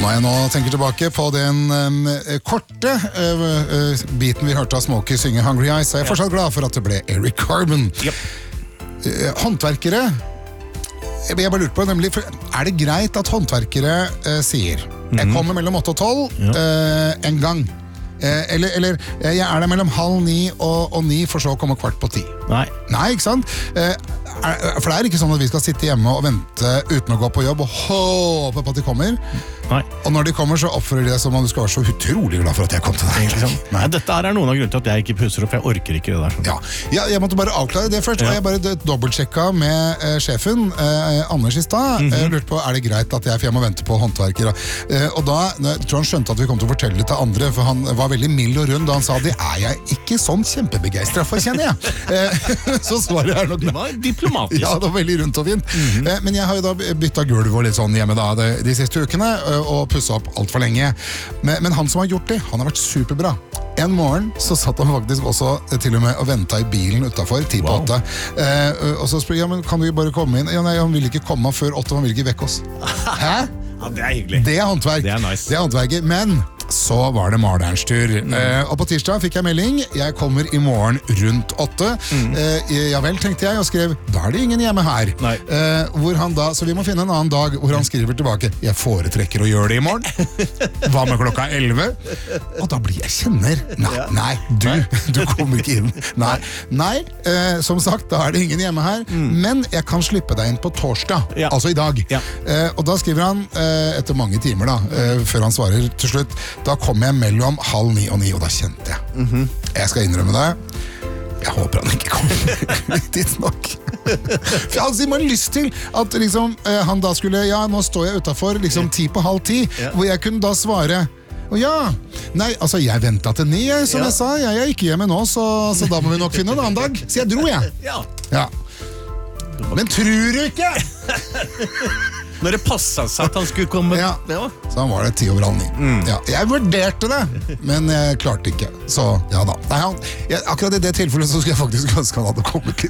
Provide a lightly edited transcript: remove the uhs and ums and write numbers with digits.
Når jeg nå tenker tilbake på den korte biten vi hørte av Smokey synge Hungry Eyes, så er jeg fortsatt glad for at det ble Eric Carmen. Håndverkere, jeg bare lurer på, nemlig, er det greit at håndverkere sier jeg kommer mellom 8 og 12 en gang? Eller jeg er der mellom 8:30 og 9 for så å komme 9:15. Nei, ikke sant? For det er ikke sånn at vi skal sitte hjemme og vente uten å gå på jobb og håpe på at de kommer. Nei. Og når de kommer så oppfører de deg som om du skal være så utrolig glad for at jeg kom til deg. Nei, dette er noen av grunnen til at jeg ikke pusser opp, jeg orker ikke det der. Ja, jeg måtte bare avklare det først, og jeg bare dobbeltsjekka med sjefen, Anders i stad. Jeg lurte på, er det greit at jeg må vente på håndverker? Og da jeg tror han skjønte at vi kom til å fortelle det til andre, for han var veldig mild og rund da han sa det er jeg ikke sånn kjempebegeistret for, kjenner jeg. Så svaret er nok det var diplomatisk. Ja, det var veldig rundt og fint. Men jeg har jo da byttet gulv og litt sånn hjemme da, de siste ukene, og pusset opp alt for lenge. Men han som har gjort det, han har vært superbra. En morgen så satt han faktisk også til og med og ventet i bilen utenfor, 7:50. Og så spør jeg, men kan du bare komme inn? Ja, nei, han vil ikke komme før 8, han vil ikke vekke oss. Hæ? Ja, det er hyggelig. Det er håndverk. Det er nice. Det er håndverket, men så var det malerens tur. Og på tirsdag fikk jeg melding, jeg kommer i morgen rundt 8. Ja vel, tenkte jeg, og skrev, da er det ingen hjemme her. Hvor han da, så vi må finne en annen dag hvor han skriver tilbake, jeg foretrekker å gjøre det i morgen. Hva med klokka 11? Og da blir jeg kjenner. Nei, du kommer ikke inn. Nei, som sagt, da er det ingen hjemme her, men jeg kan slippe deg inn på torsdag, altså i dag. Og da skriver han, etter mange timer da, før han svarer til slutt, da kom jeg mellom 8:30 og 9, og da kjente jeg. Jeg skal innrømme det. Jeg håper han ikke kommer tidsnok. For jeg hadde simpelthen lyst til at liksom, han da skulle, nå står jeg utenfor liksom 9:50, hvor jeg kunne da svare, nei, altså jeg ventet til 9, som jeg sa, jeg er ikke hjemme nå, så da må vi nok finne en annen dag. Så jeg dro, jeg. Ja. Men tror du ikke? Når det passet seg at han skulle komme. Så han var det 9:10. Jeg vurderte det, men jeg klarte ikke. Så ja da. Nei, akkurat i det tilfellet så skulle jeg faktisk ønske han hadde kommet